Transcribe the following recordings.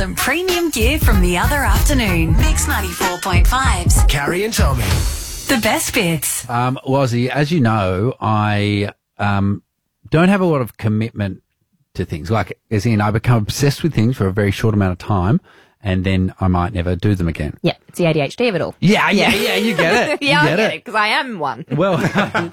some premium gear from the other afternoon. Mix 94.5's Carrie and Tommy. The best bits. Wazzy, as you know, I don't have a lot of commitment to things. Like, as in, I become obsessed with things for a very short amount of time, and then I might never do them again. Yeah, it's the ADHD of it all. Yeah, you get it. Yeah, You I get it, because I am one. Well, look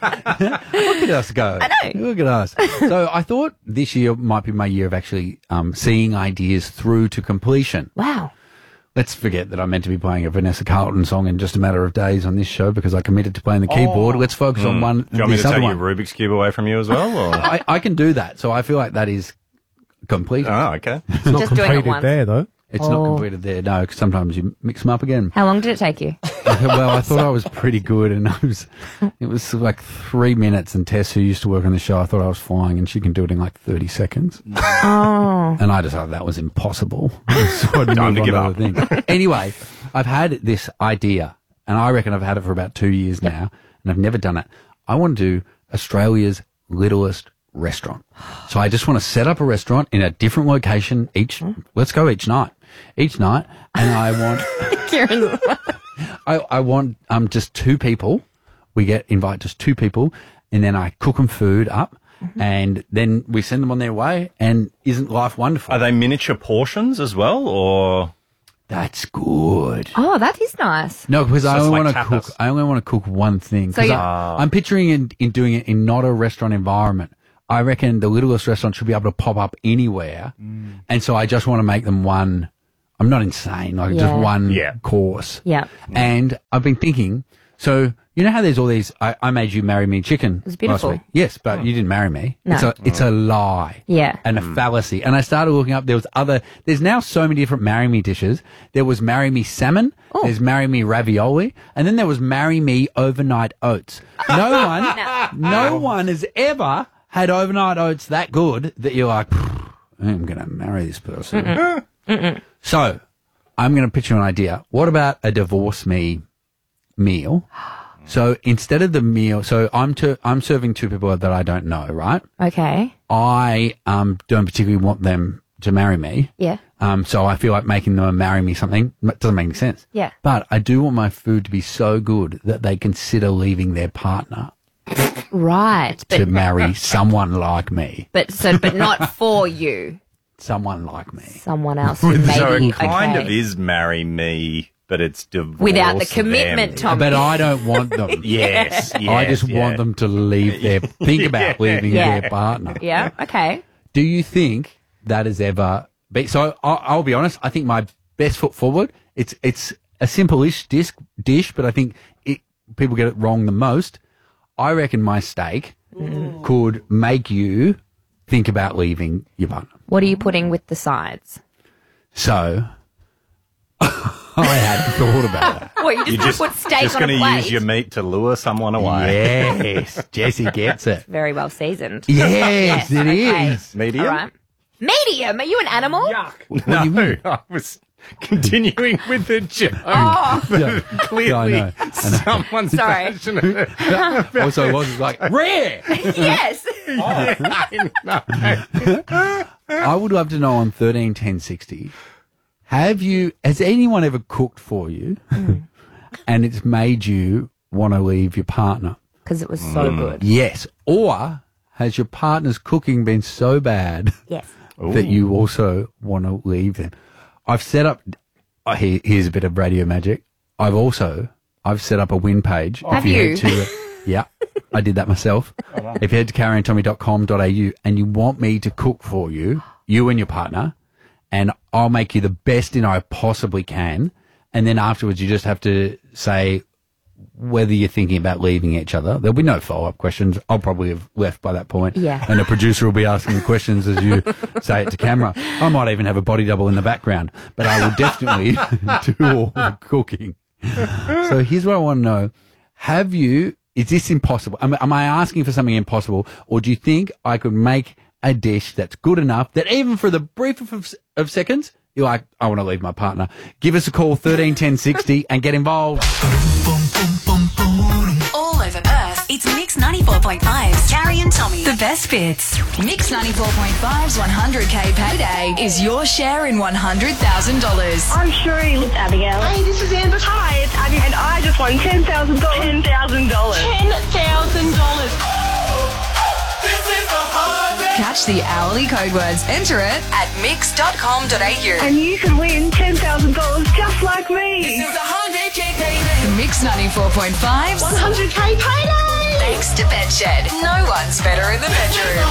at us go. I know. Look at us. So I thought this year might be my year of actually seeing ideas through to completion. Wow. Let's forget that I'm meant to be playing a Vanessa Carlton song in just a matter of days on this show because I committed to playing the keyboard. Let's focus on one. Do you want me to this other take one. your Rubik's Cube away from you as well? Or? I can do that. So I feel like that is complete. Oh, okay. It's not Just doing it completed once. there, though. It's not completed there, no, because sometimes you mix them up again. How long did it take you? Well, I thought I was pretty good, and it was like 3 minutes, and Tess, who used to work on the show, I thought I was flying, and she can do it in like 30 seconds. Oh. And I decided that was impossible. So I didn't Time to move give on up. other things. Anyway, I've had this idea, and I reckon I've had it for about 2 years now, and I've never done it. I want to do Australia's littlest restaurant. So I just want to set up a restaurant in a different location let's go each night, and I want, Kieran. I want, just 2 people. We invite just 2 people, and then I cook them food up, and then we send them on their way, and isn't life wonderful? Are they miniature portions as well, or...? That's good. Oh, that is nice. No, because I it's only like want to tapas. cook. I only want to cook one thing. So 'Cause you- I'm picturing in doing it in not a restaurant environment. I reckon the littlest restaurant should be able to pop up anywhere, and so I just want to make them one. I'm not insane, like just Yeah. one Yeah. course. Yeah. And I've been thinking. So you know how there's all these. I made you marry me chicken. It was beautiful. Last week. Yes, but you didn't marry me. No. It's a lie. Yeah. And a fallacy. And I started looking up. There's now so many different marry me dishes. There was marry me salmon. Oh. There's marry me ravioli. And then there was marry me overnight oats. No one has ever had overnight oats that good that you're like, I'm going to marry this person. So I'm going to pitch you an idea. What about a divorce me meal? So instead of the meal, so I'm serving 2 people that I don't know, right? Okay. I don't particularly want them to marry me. Yeah. So I feel like making them marry me something doesn't make any sense. Yeah. But I do want my food to be so good that they consider leaving their partner Right. to marry someone like me. But not for you. Someone like me. Someone else who maybe. So it kind okay. of is marry me, but it's divorce Without the commitment, them. Tom. But I don't want them. Yes, I just want them to leave think about leaving Yeah. their partner. Yeah. Okay. Do you think that has ever been? So I'll be honest. I think my best foot forward. It's a simple-ish dish, but I think people get it wrong the most. I reckon my steak could make you think about leaving your partner. What are you putting with the sides? So I hadn't thought about that. What, you You're just put steak just on going a to plate? use your meat to lure someone away. Yes, Jesse gets it. Very well seasoned. Yes, it okay. is. Medium? All right. Medium? Are you an animal? No, I was continuing with the joke. Clearly, Yeah, I know. someone's Sorry. passionate. Also, it was like rare. Yes. I would love to know on 131060, has anyone ever cooked for you and it's made you want to leave your partner? Because it was so good. Yes. Or has your partner's cooking been so bad Yes. that you also want to leave them? I've set up, here's a bit of radio magic. I've set up a win page. Have you? Yeah, I did that myself. If you head to carrieandtommy.com.au and you want me to cook for you, you and your partner, and I'll make you the best dinner I possibly can. And then afterwards you just have to say whether you're thinking about leaving each other. There'll be no follow-up questions. I'll probably have left by that point. Yeah. And the producer will be asking the questions as you say it to camera. I might even have a body double in the background, but I will definitely do all the cooking. So here's what I want to know. Is this impossible? Am I asking for something impossible, or do you think I could make a dish that's good enough that even for the briefest of seconds, you're like, I want to leave my partner? Give us a call, 131060, and get involved. All over Perth, it's Mix Mix 94.5's Carrie and Tommy. The best bits. Mix 94.5's 100K payday is your share in $100,000. I'm Shuri. It's Abigail. Hey, this is Amber. Hi, it's Abby. And I just won $10,000. $10,000. $10,000. Catch the hourly code words. Enter it at mix.com.au. And you can win $10,000 just like me. The Mix 94.5's 100K payday. Thanks to Bedshed. No one's better in the bedroom.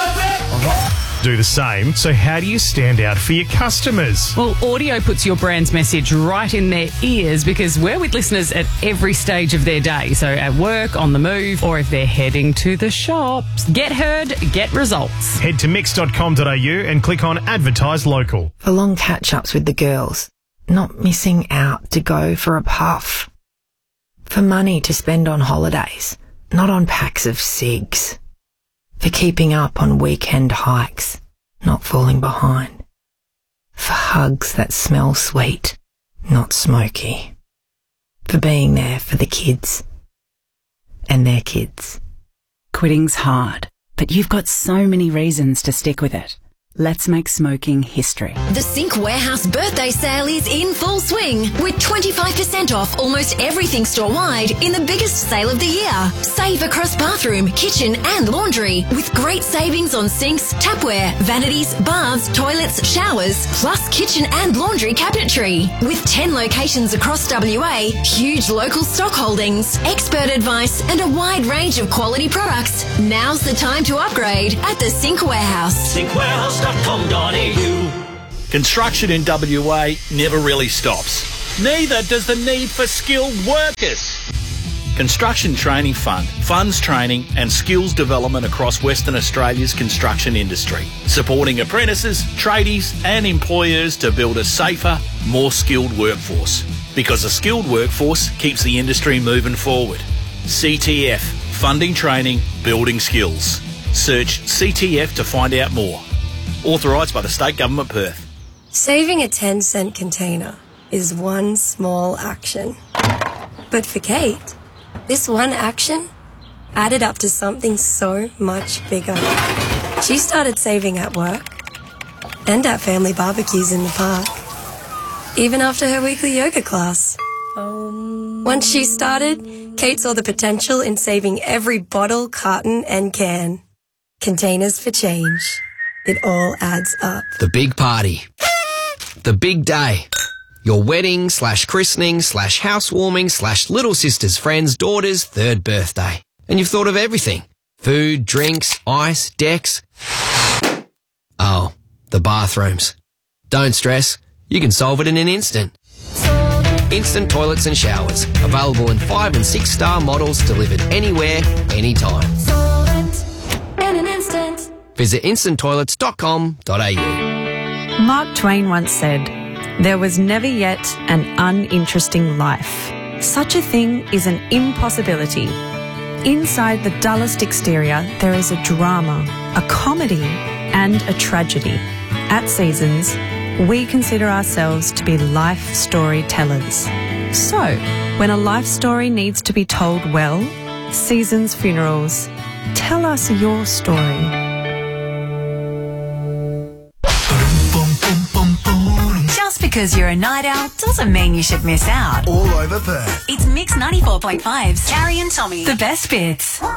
Do the same. So how do you stand out for your customers? Well, audio puts your brand's message right in their ears because we're with listeners at every stage of their day. So at work, on the move, or if they're heading to the shops. Get heard, get results. Head to mix.com.au and click on Advertise Local. For long catch-ups with the girls, not missing out to go for a puff. For money to spend on holidays, not on packs of cigs. For keeping up on weekend hikes, not falling behind. For hugs that smell sweet, not smoky. For being there for the kids and their kids. Quitting's hard, but you've got so many reasons to stick with it. Let's make smoking history. The Sink Warehouse birthday sale is in full swing with 25% off almost everything store-wide in the biggest sale of the year. Save across bathroom, kitchen and laundry with great savings on sinks, tapware, vanities, baths, toilets, showers, plus kitchen and laundry cabinetry. With 10 locations across WA, huge local stock holdings, expert advice and a wide range of quality products. Now's the time to upgrade at the Sink Warehouse. Sinkwarehouse.com.au. Construction in WA never really stops. Neither does the need for skilled workers. Construction Training Fund funds training and skills development across Western Australia's construction industry, supporting apprentices, tradies and employers to build a safer, more skilled workforce. Because a skilled workforce keeps the industry moving forward. CTF, funding training, building skills. Search CTF to find out more. Authorised by the State Government, Perth. Saving a 10-cent container is one small action. But for Kate, this one action added up to something so much bigger. She started saving at work and at family barbecues in the park, even after her weekly yoga class. Once she started, Kate saw the potential in saving every bottle, carton and can. Containers for change. It all adds up. The big party. The big day. Your wedding / christening / housewarming / little sister's friend's daughter's 3rd birthday. And you've thought of everything. Food, drinks, ice, decks. Oh, the bathrooms. Don't stress. You can solve it in an instant. Instant toilets and showers. Available in 5 and 6 star models delivered anywhere, anytime. In an instant. Visit instanttoilets.com.au. Mark Twain once said, "There was never yet an uninteresting life. Such a thing is an impossibility. Inside the dullest exterior, there is a drama, a comedy, and a tragedy. At Seasons, we consider ourselves to be life storytellers. So, when a life story needs to be told well, Seasons Funerals, tell us your story." Just because you're a night owl doesn't mean you should miss out. All over Perth. It's Mix 94.5's Carrie and Tommy. The best bits.